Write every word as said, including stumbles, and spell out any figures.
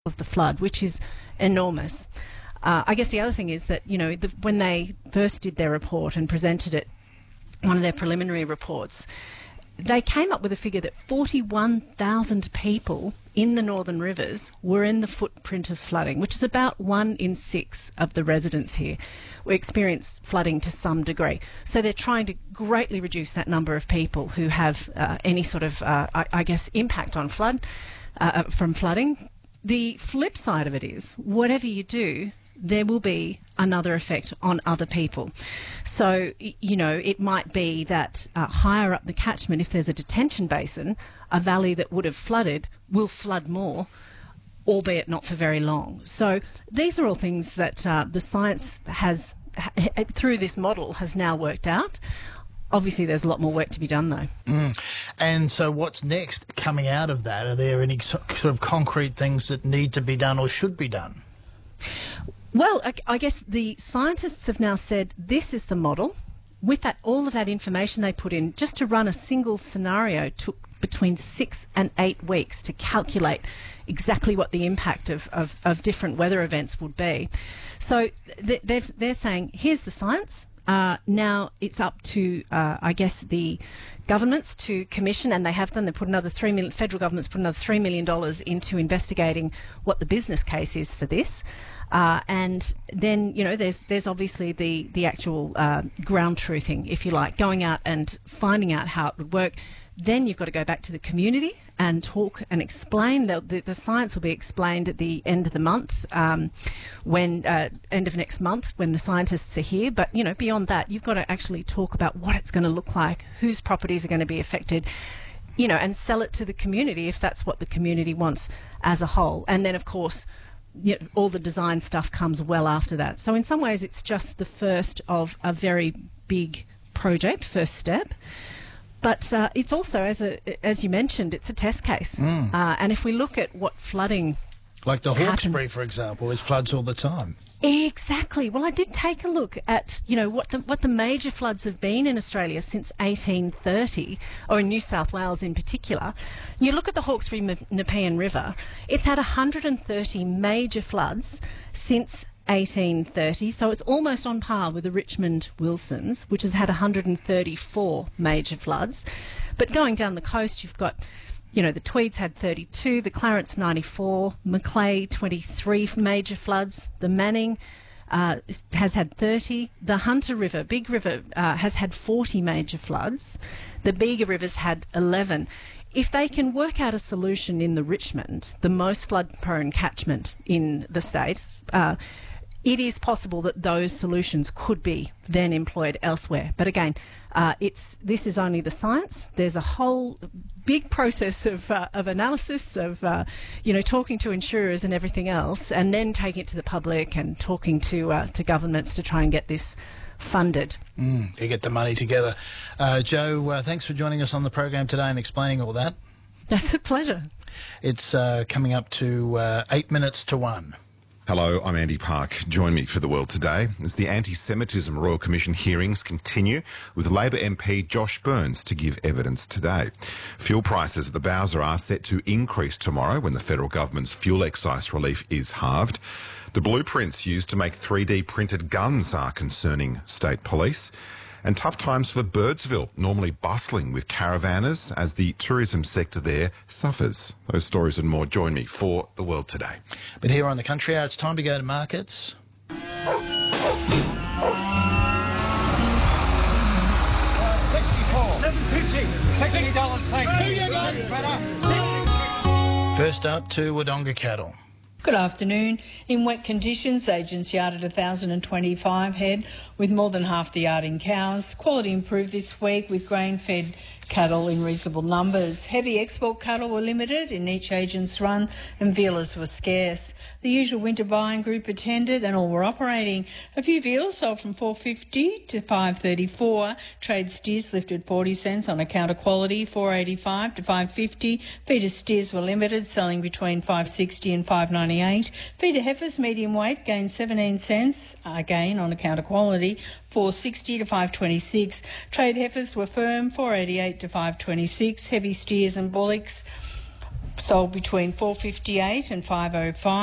of the flood, which is enormous. Uh, I guess the other thing is that, you know, the, when they first did their report and presented it, one of their preliminary reports, they came up with a figure that forty-one thousand people in the Northern Rivers were in the footprint of flooding, which is about one in six of the residents here. We experience flooding to some degree. So they're trying to greatly reduce that number of people who have uh, any sort of, uh, I, I guess, impact on flood, uh, from flooding. The flip side of it is, whatever you do, there will be another effect on other people. So, you know, it might be that uh, higher up the catchment, if there's a detention basin, a valley that would have flooded will flood more, albeit not for very long. So these are all things that uh, the science has, ha- through this model, has now worked out. Obviously, there's a lot more work to be done, though. Mm. And so what's next coming out of that? Are there any so- sort of concrete things that need to be done or should be done? Well, I, I guess the scientists have now said this is the model. With that, all of that information they put in, just to run a single scenario took between six and eight weeks to calculate exactly what the impact of, of, of different weather events would be. So th- they've, they're saying, here's the science. Uh, now it's up to, uh, I guess, the governments to commission, and they have done. They put another three million. Federal government's put another three million dollars into investigating what the business case is for this. Uh, and then, you know, there's there's obviously the the actual uh, ground truthing, if you like, going out and finding out how it would work. Then you've got to go back to the community and talk and explain. The, the, the science will be explained at the end of the month, um, when uh, end of next month, when the scientists are here. But, you know, beyond that, you've got to actually talk about what it's going to look like, whose properties are going to be affected, you know, and sell it to the community if that's what the community wants as a whole. And then, of course, you know, all the design stuff comes well after that. So in some ways, it's just the first of a very big project, first step. But uh, it's also, as a, as you mentioned, it's a test case. Mm. Uh, and if we look at what flooding... Like the Hawkesbury, happens, for example, it floods all the time. Exactly. Well, I did take a look at, you know, what the, what the major floods have been in Australia since eighteen thirty, or in New South Wales in particular. You look at the Hawkesbury Nepean River, it's had one hundred thirty major floods since eighteen thirty, so it's almost on par with the Richmond Wilsons, which has had one hundred thirty-four major floods. But going down the coast, you've got, you know, the Tweeds had thirty-two, the Clarence ninety-four, Macleay twenty-three major floods, the Manning uh, has had thirty, the Hunter River, Big River, uh, has had forty major floods, the Bega River's had eleven. If they can work out a solution in the Richmond, the most flood-prone catchment in the state, uh, it is possible that those solutions could be then employed elsewhere. But again, uh, it's this is only the science. There's a whole big process of uh, of analysis, of uh, you know, talking to insurers and everything else, and then taking it to the public and talking to uh, to governments to try and get this funded. Mm, to get the money together. Uh, Jo, uh, thanks for joining us on the program today and explaining all that. That's a pleasure. It's uh, coming up to uh, eight minutes to one. Hello, I'm Andy Park. Join me for The World Today as the Anti-Semitism Royal Commission hearings continue with Labor M P Josh Burns to give evidence today. Fuel prices at the Bowser are set to increase tomorrow when the federal government's fuel excise relief is halved. The blueprints used to make three D printed guns are concerning state police. And tough times for Birdsville, normally bustling with caravanners as the tourism sector there suffers. Those stories and more. Join me for The World Today. But here on the Country Hour, it's time to go to markets. First up to Wodonga Cattle. Good afternoon. In wet conditions, agents yarded one thousand twenty-five head, with more than half the yard in cows. Quality improved this week with grain-fed cattle in reasonable numbers. Heavy export cattle were limited in each agent's run and vealers were scarce. The usual winter buying group attended and all were operating. A few veals sold from four fifty to five thirty-four. Trade steers lifted forty cents on account of quality, four eighty-five to five fifty. Feeder steers were limited, selling between five sixty and five ninety-eight. Feeder heifers, medium weight, gained seventeen cents, again on account of quality, four sixty to five twenty-six. Trade heifers were firm, four eighty-eight to five twenty-six. Heavy steers and bullocks sold between four fifty-eight and five oh five.